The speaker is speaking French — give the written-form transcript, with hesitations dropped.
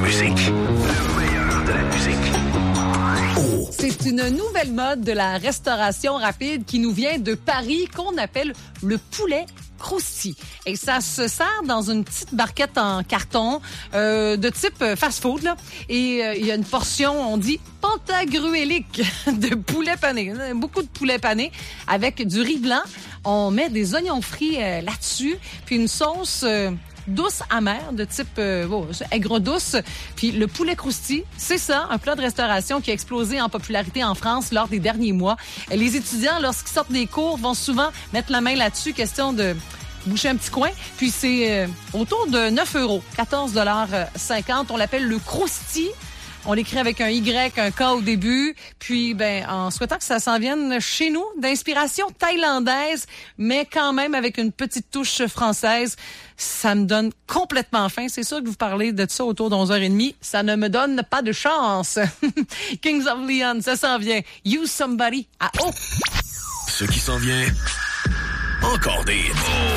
musique. Le meilleur de la musique. Oh. C'est une nouvelle mode de la restauration rapide qui nous vient de Paris qu'on appelle le poulet croustillant. Et ça se sert dans une petite barquette en carton de type fast-food. Là. Et il y a une portion, on dit, pantagruélique de poulet pané. Beaucoup de poulet pané avec du riz blanc. On met des oignons frits là-dessus, puis une sauce... douce amère de type aigre douce. Puis le poulet croustillant, c'est ça, un plat de restauration qui a explosé en popularité en France lors des derniers mois. Les étudiants, lorsqu'ils sortent des cours, vont souvent mettre la main là-dessus, question de boucher un petit coin. Puis c'est autour de 9 €, 14,50 $. On l'appelle le croustillant. On l'écrit avec un Y, un K au début. Puis, en souhaitant que ça s'en vienne chez nous, d'inspiration thaïlandaise, mais quand même avec une petite touche française, ça me donne complètement faim. C'est sûr que vous parlez de ça autour d'11h30. Ça ne me donne pas de chance. Kings of Leon, ça s'en vient. Use Somebody à haut. Ce qui s'en vient, encore des...